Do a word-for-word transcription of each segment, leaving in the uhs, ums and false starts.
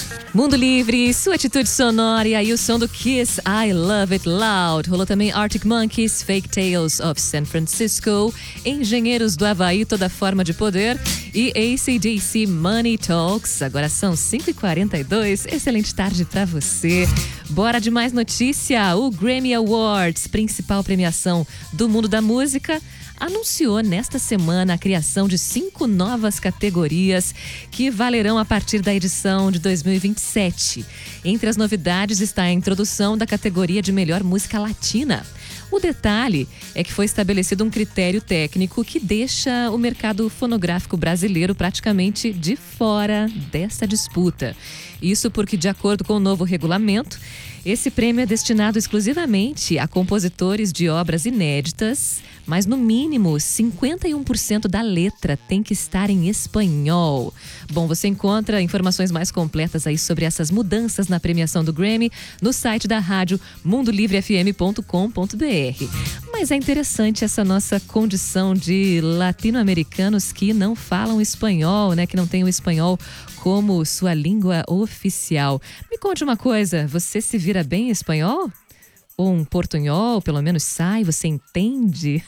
Mundo Livre, sua atitude sonora e aí o som do Kiss, I Love It Loud. Rolou também Arctic Monkeys, Fake Tales of San Francisco, Engenheiros do Havaí, Toda Forma de Poder e A C D C, Money Talks. Agora são cinco e quarenta e dois, excelente tarde pra você. Bora de mais notícia. O Grammy Awards, principal premiação do mundo da música, anunciou nesta semana a criação de cinco novas categorias que valerão a partir da edição de dois mil e vinte e sete. Entre as novidades está a introdução da categoria de melhor música latina. O detalhe é que foi estabelecido um critério técnico que deixa o mercado fonográfico brasileiro praticamente de fora dessa disputa. Isso porque, de acordo com o novo regulamento, esse prêmio é destinado exclusivamente a compositores de obras inéditas, mas no mínimo cinquenta e um por cento da letra tem que estar em espanhol. Bom, você encontra informações mais completas aí sobre essas mudanças na premiação do Grammy no site da rádio mundo livre f m ponto com ponto b r. Mas é interessante essa nossa condição de latino-americanos que não falam espanhol, né? Que não têm o espanhol como sua língua oficial. Me conte uma coisa, você se vira bem em espanhol? Ou um portunhol, pelo menos sai, você entende?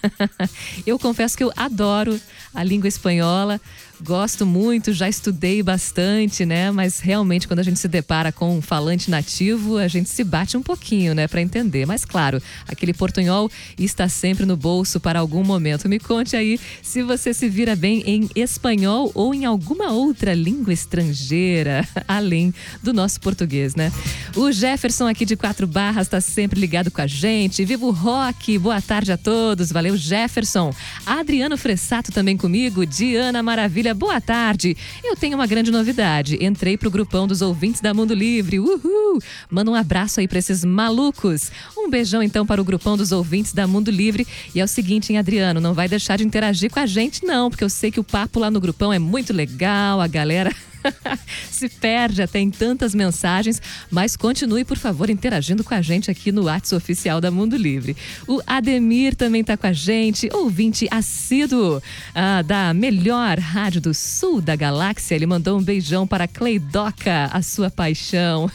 Eu confesso que eu adoro a língua espanhola, gosto muito, já estudei bastante, né? Mas realmente quando a gente se depara com um falante nativo, a gente se bate um pouquinho, né? Para entender. Mas claro, aquele portunhol está sempre no bolso para algum momento. Me conte aí se você se vira bem em espanhol ou em alguma outra língua estrangeira, além do nosso português, né? O Jefferson aqui de Quatro Barras está sempre ligado com a gente. Viva o rock! Boa tarde a todos. Valeu, Jefferson. Adriano Fressato também comigo. Diana Maravilha, boa tarde. Eu tenho uma grande novidade. Entrei pro grupão dos ouvintes da Mundo Livre. Uhul! Manda um abraço aí pra esses malucos. Um beijão então para o grupão dos ouvintes da Mundo Livre. E é o seguinte, hein, Adriano? Não vai deixar de interagir com a gente, não, porque eu sei que o papo lá no grupão é muito legal. A galera se perde até em tantas mensagens, mas continue, por favor, interagindo com a gente aqui no WhatsApp oficial da Mundo Livre. O Ademir também está com a gente, ouvinte assíduo ah, da melhor rádio do sul da galáxia. Ele mandou um beijão para Cleidoca, a sua paixão.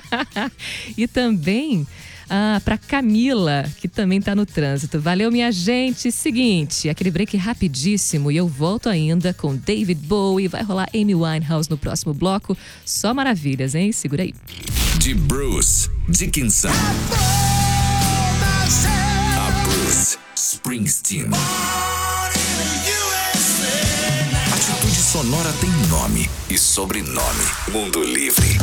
E também Ah, para Camila, que também tá no trânsito. Valeu, minha gente. Seguinte, aquele break rapidíssimo e eu volto ainda com David Bowie. Vai rolar Amy Winehouse no próximo bloco. Só maravilhas, hein? Segura aí. De Bruce Dickinson a Bruce Springsteen. Atitude sonora tem nome e sobrenome. Mundo Livre.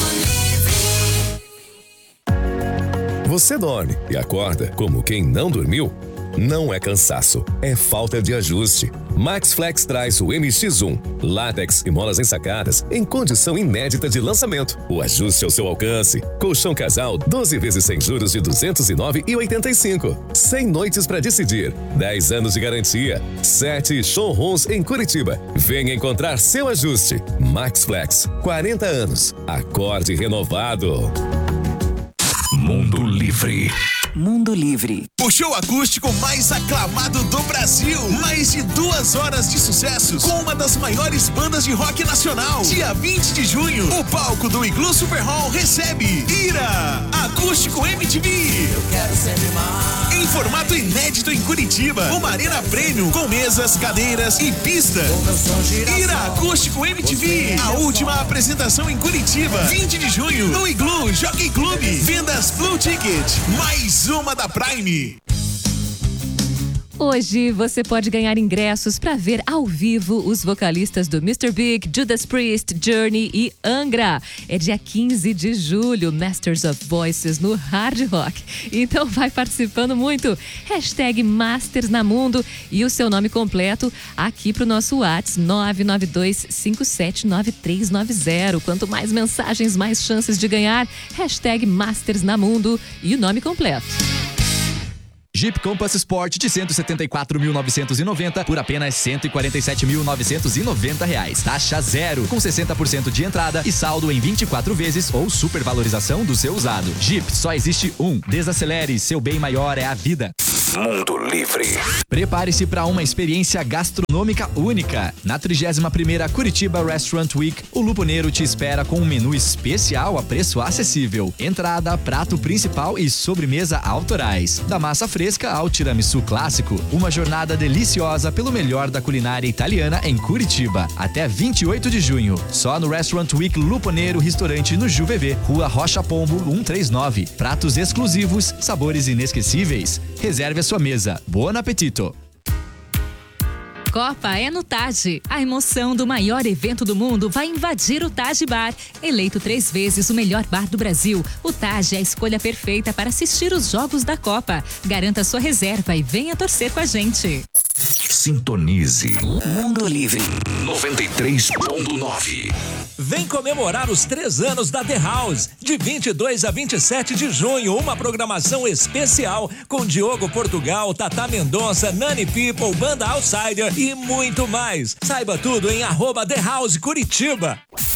Você dorme e acorda como quem não dormiu? Não é cansaço, é falta de ajuste. Max Flex traz o M X um, látex e molas ensacadas em condição inédita de lançamento. O ajuste ao seu alcance. Colchão casal, doze vezes sem juros de duzentos e nove reais e oitenta e cinco centavos. cem noites para decidir. dez anos de garantia. sete showrooms em Curitiba. Venha encontrar seu ajuste. Max Flex, quarenta anos. Acorde renovado. Mundo Livre. Mundo Livre. O show acústico mais aclamado do Brasil. Mais de duas horas de sucessos com uma das maiores bandas de rock nacional. Dia vinte de junho, o palco do Iglu Super Hall recebe Ira, Acústico M T V. Eu quero sempre mais. Em formato inédito em Curitiba, uma arena premium com mesas, cadeiras e pista. Ira, Acústico M T V. A última apresentação em Curitiba, vinte de junho, no Iglu Jockey Club. Vendas Blue Ticket. Mais uma da Prime. Hoje você pode ganhar ingressos para ver ao vivo os vocalistas do mister Big, Judas Priest, Journey e Angra. É dia quinze de julho, Masters of Voices no Hard Rock. Então vai participando muito. Hashtag Masters na Mundo e o seu nome completo aqui pro nosso WhatsApp nove nove dois cinco sete nove três nove zero. Quanto mais mensagens, mais chances de ganhar. Hashtag Masters na Mundo e o nome completo. Jeep Compass Sport de cento e setenta e quatro mil novecentos e noventa por apenas cento e quarenta e sete mil novecentos e noventa reais. Taxa zero, com sessenta por cento de entrada e saldo em vinte e quatro vezes ou supervalorização do seu usado. Jeep, só existe um. Desacelere, seu bem maior é a vida. Mundo Livre. Prepare-se para uma experiência gastronômica única. Na trigésima primeira Curitiba Restaurant Week, o Luponeiro te espera com um menu especial a preço acessível. Entrada, prato principal e sobremesa autorais. Da massa fresca ao tiramisu clássico, uma jornada deliciosa pelo melhor da culinária italiana em Curitiba. Até vinte e oito de junho, só no Restaurant Week Luponeiro Restaurante no Ju V V, Rua Rocha Pombo cento e trinta e nove. Pratos exclusivos, sabores inesquecíveis. Reserve a sua mesa. Bom apetito! Copa é no Taj. A emoção do maior evento do mundo vai invadir o Taj Bar. Eleito três vezes o melhor bar do Brasil, o Taj é a escolha perfeita para assistir os jogos da Copa. Garanta sua reserva e venha torcer com a gente. Sintonize. Mundo Livre noventa e três ponto nove. Vem comemorar os três anos da The House. De vinte e dois a vinte e sete de junho, uma programação especial com Diogo Portugal, Tata Mendonça, Nani People, Banda Outsider e muito mais. Saiba tudo em arroba The House Curitiba.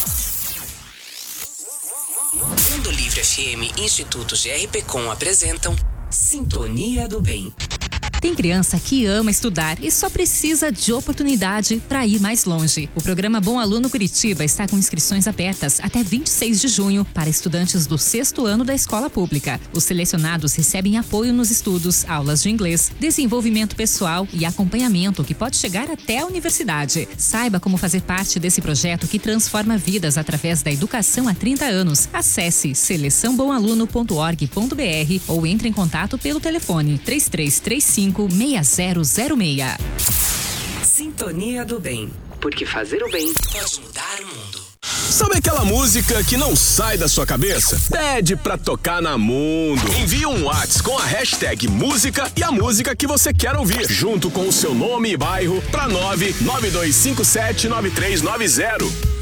Mundo Livre F M e Instituto G R P Com apresentam Sintonia do Bem. Tem criança que ama estudar e só precisa de oportunidade para ir mais longe. O programa Bom Aluno Curitiba está com inscrições abertas até vinte e seis de junho para estudantes do sexto ano da escola pública. Os selecionados recebem apoio nos estudos, aulas de inglês, desenvolvimento pessoal e acompanhamento que pode chegar até a universidade. Saiba como fazer parte desse projeto que transforma vidas através da educação há trinta anos. Acesse seleção bom aluno ponto org ponto br ou entre em contato pelo telefone três três três cinco seis zero zero seis. Sintonia do Bem. Porque fazer o bem pode mudar o mundo. Sabe aquela música que não sai da sua cabeça? Pede pra tocar na Mundo. Envie um WhatsApp com a hashtag música e a música que você quer ouvir, junto com o seu nome e bairro, pra nove nove dois cinco sete nove três nove zero.